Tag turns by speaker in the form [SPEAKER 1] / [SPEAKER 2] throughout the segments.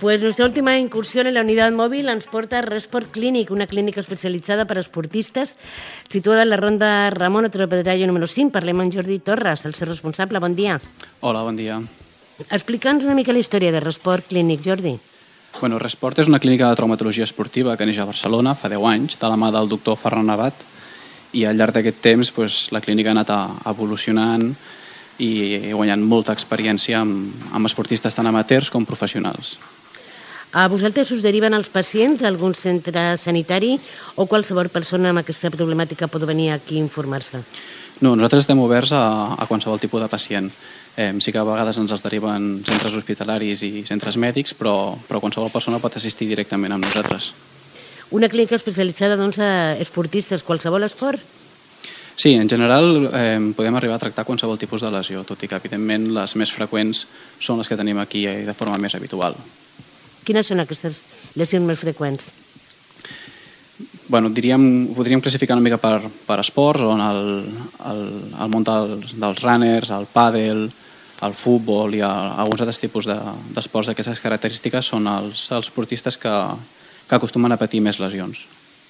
[SPEAKER 1] Pues nuestra última incursión en la unidad móvil ens porta a Resport Clinic, una clínica especialitzada per a esportistes situada a la ronda Ramon Otero Pedrallo número 5. Parlem amb Jordi Torres, el seu responsable. Bon dia.
[SPEAKER 2] Hola, bon dia.
[SPEAKER 1] Explica'ns una mica la història de Resport Clinic, Jordi.
[SPEAKER 2] Bueno, Resport és una clínica de traumatologia esportiva que neix a Barcelona fa 10 anys, de la mà del doctor Ferran Abat, i al llarg d'aquest temps la clínica ha anat evolucionant i guanyant molta experiència amb esportistes tant amateurs com professionals.
[SPEAKER 1] A vosaltres us deriven els pacients a algun centre sanitari o qualsevol persona amb aquesta problemàtica pot venir aquí a informar-se?
[SPEAKER 2] No, nosaltres estem oberts a qualsevol tipus de pacient. Sí que a vegades ens els deriven centres hospitalaris i centres mèdics, però qualsevol persona pot assistir directament amb nosaltres.
[SPEAKER 1] Una clínica especialitzada doncs, a esportistes, qualsevol esport?
[SPEAKER 2] Sí, en general podem arribar a tractar qualsevol tipus de lesió, tot i que evidentment les més freqüents són les que tenim aquí de forma més habitual.
[SPEAKER 1] Quines són aquestes lesions més freqüents?
[SPEAKER 2] Bueno, podríem classificar una mica per esports, on el món dels runners, el pàdel, el futbol i alguns altres tipus d'esports d'aquestes característiques són els esportistes que acostumen a patir més lesions.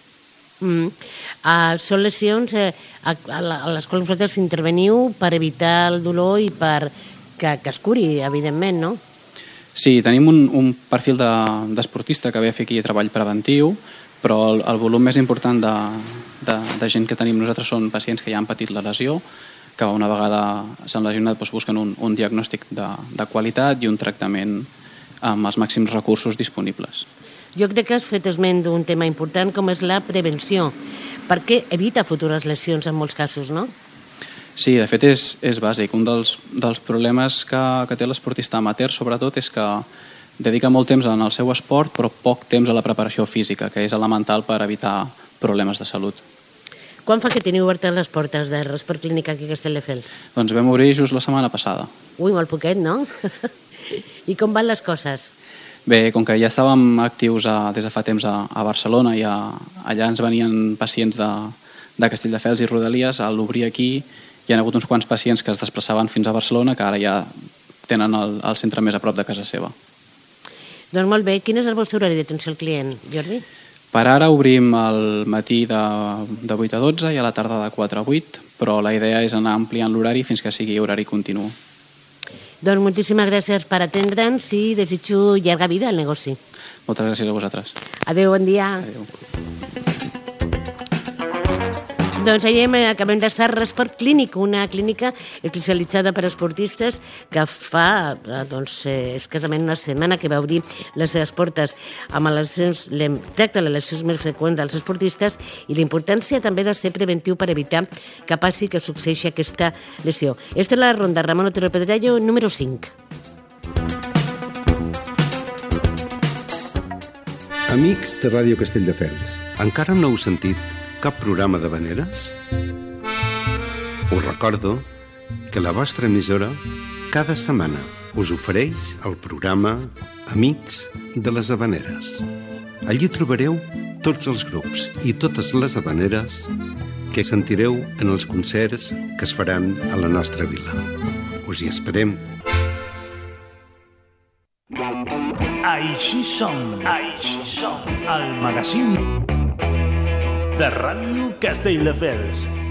[SPEAKER 1] Són lesions a les quals vosaltres interveniu per evitar el dolor i per que es curi, evidentment, no?
[SPEAKER 2] Sí, tenim un perfil d'esportista que ve a fer aquí treball preventiu, però el volum més important de gent que tenim nosaltres són pacients que ja han patit la lesió, que una vegada s'han lesionat busquen un diagnòstic de qualitat i un tractament amb els màxims recursos disponibles.
[SPEAKER 1] Jo crec que has fet esment d'un tema important com és la prevenció, perquè evita futures lesions en molts casos, no?
[SPEAKER 2] Sí, de fet és bàsic. Un dels problemes que té l'esportista amateur, sobretot, és que dedica molt temps en el seu esport, però poc temps a la preparació física, que és elemental per evitar problemes de salut.
[SPEAKER 1] Quan fa que teniu obertes les portes de Resport Clínic aquí a Castelldefels?
[SPEAKER 2] Doncs vam obrir just la setmana passada.
[SPEAKER 1] Ui, molt poquet, no? I com van les coses?
[SPEAKER 2] Bé, com que ja estàvem actius des de fa temps a Barcelona i allà ens venien pacients de Castelldefels i Rodalies, a l'obrir aquí hi ha hagut uns quants pacients que es desplaçaven fins a Barcelona que ara ja tenen el centre més a prop de casa seva.
[SPEAKER 1] Doncs molt bé. Quin és el vostre horari d'atenció al client, Jordi?
[SPEAKER 2] Per ara obrim al matí de 8 a 12 i a la tarda de 4 a 8, però la idea és anar ampliant l'horari fins que sigui horari continu.
[SPEAKER 1] Doncs moltíssimes gràcies per atendre'ns i desitjo llarga vida al negoci.
[SPEAKER 2] Moltes gràcies a vosaltres.
[SPEAKER 1] Adéu, bon dia.
[SPEAKER 2] Adéu.
[SPEAKER 1] Doncs acabem d'estar a Resport Clinic, una clínica especialitzada per a esportistes que fa escassament una setmana que va obrir les seves portes amb tracta les lesions més freqüents dels esportistes i la importància també de ser preventiu per evitar que passi que succeeixi aquesta lesió. Esta és la ronda Ramon Otero Pedrallo número 5.
[SPEAKER 3] Amics de Ràdio Castelldefels, encara no heu sentit cap programa d'havaneres? Us recordo que la vostra emissora cada setmana us ofereix el programa Amics de les Havaneres. Allí trobareu tots els grups i totes les havaneres que sentireu en els concerts que es faran a la nostra vila. Us hi esperem.
[SPEAKER 4] Així som, el magazín de Ràdio Castelldefels.